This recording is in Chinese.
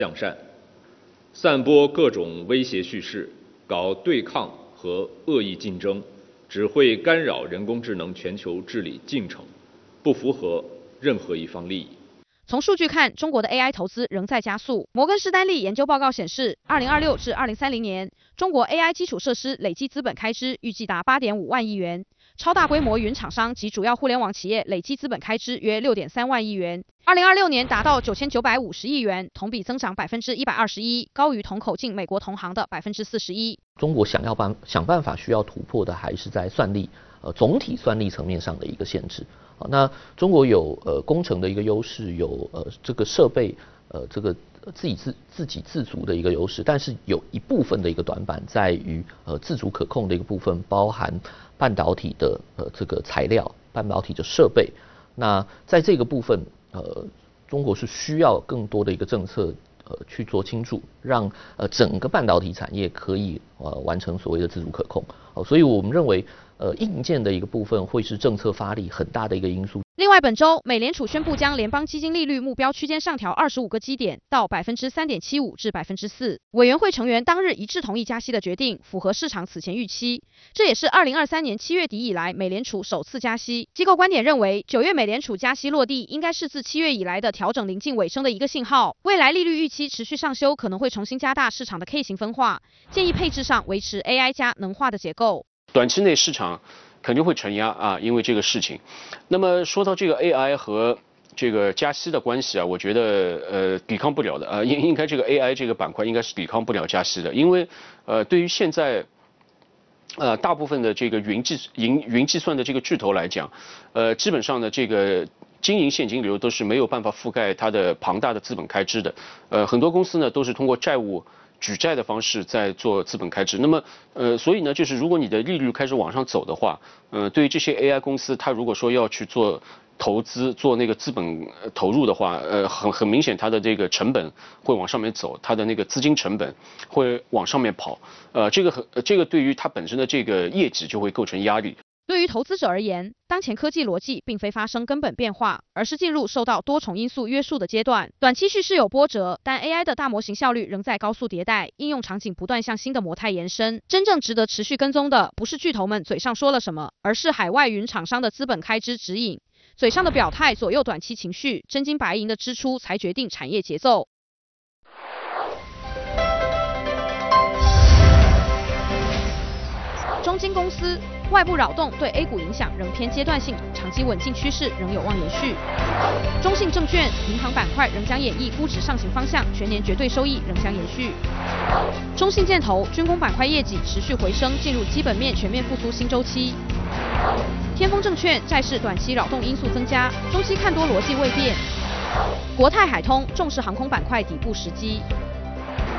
向善，散播各种威胁叙事，搞对抗和恶意竞争，只会干扰人工智能全球治理进程，不符合任何一方利益。 从数据看，中国的 AI 投资仍在加速。摩根士丹利研究报告显示，2026至2030年，中国 AI 基础设施累计资本开支预计达8.5万亿元，超大规模云厂商及主要互联网企业累计资本开支约6.3万亿元。2026年达到9950亿元，同比增长121%，高于同口径美国同行的41%。 中国想办法需要突破的还是在算力，总体算力层面上的一个限制。那中国有工程的一个优势，有这个设备这个自给自足的一个优势，但是有一部分的一个短板在于自主可控的一个部分，包含半导体的这个材料、半导体的设备。那在这个部分中国是需要更多的一个政策去做倾注，让整个半导体产业可以完成所谓的自主可控。所以我们认为硬件的一个部分会是政策发力很大的一个因素。 另外，本周美联储宣布将联邦基金利率目标区间上调25个基点到3.75%至4%。委员会成员当日一致同意加息的决定，符合市场此前预期。这也是2023年7月底以来美联储首次加息。机构观点认为，9月美联储加息落地，应该是自7月以来的调整临近尾声的一个信号。未来利率预期持续上修，可能会重新加大市场的 K 型分化。建议配置上维持 AI 加能化的结构。 短期内市场肯定会承压啊，因为这个事情。那么说到这个 AI 和这个加息的关系啊，我觉得抵抗不了的应该这个 AI 这个板块应该是抵抗不了加息的，因为对于现在大部分的这个云计算的这个巨头来讲，基本上呢这个经营现金流都是没有办法覆盖它的庞大的资本开支的。很多公司呢都是通过债务举债的方式在做资本开支，那么所以呢，就是如果你的利率开始往上走的话，对于这些 AI 公司，它如果说要去做投资、做那个资本投入的话，很明显它的这个成本会往上面走，它的那个资金成本会往上面跑，这个对于它本身的这个业绩就会构成压力。 对于投资者而言，当前科技逻辑并非发生根本变化，而是进入受到多重因素约束的阶段。短期趋势有波折，但 AI 的大模型效率仍在高速迭代，应用场景不断向新的模态延伸。真正值得持续跟踪的，不是巨头们嘴上说了什么，而是海外云厂商的资本开支指引。嘴上的表态左右短期情绪，真金白银的支出才决定产业节奏。中金公司外部扰动对 A 股影响仍偏阶段性，长期稳进趋势仍有望延续。中信证券银行板块仍将演绎估值上行方向，全年绝对收益仍将延续。中信建投军工板块业绩持续回升，进入基本面全面复苏新周期。天风证券债市短期扰动因素增加，中期看多逻辑未变。国泰海通重视航空板块底部时机。